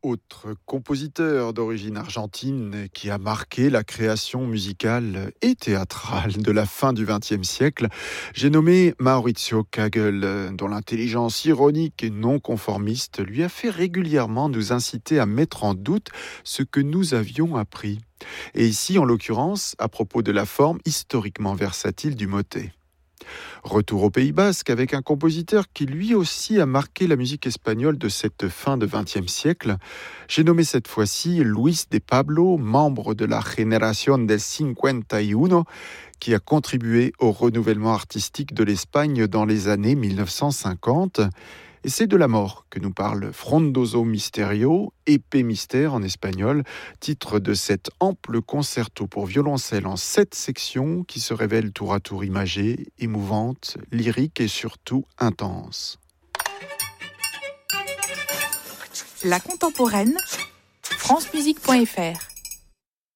Autre compositeur d'origine argentine qui a marqué la création musicale et théâtrale de la fin du XXe siècle, j'ai nommé Maurizio Kagel, dont l'intelligence ironique et non conformiste lui a fait régulièrement nous inciter à mettre en doute ce que nous avions appris. Et ici, en l'occurrence, à propos de la forme historiquement versatile du motet. Retour au Pays Basque avec un compositeur qui lui aussi a marqué la musique espagnole de cette fin de XXe siècle. J'ai nommé cette fois-ci Luis de Pablo, membre de la Generación del 51, qui a contribué au renouvellement artistique de l'Espagne dans les années 1950. Et c'est de la mort que nous parle Frondoso Misterio, épée mystère en espagnol, titre de cet ample concerto pour violoncelle en 7 sections qui se révèle tour à tour imagée, émouvante, lyrique et surtout intense. La contemporaine, francemusique.fr